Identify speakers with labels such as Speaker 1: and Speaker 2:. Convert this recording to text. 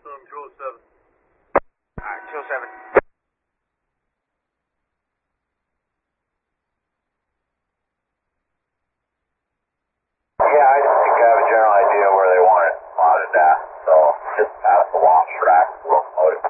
Speaker 1: them 207.
Speaker 2: Alright, 207.
Speaker 3: Yeah, I just think I have a general idea where they want it mounted at, so just past the launch track, locomotive.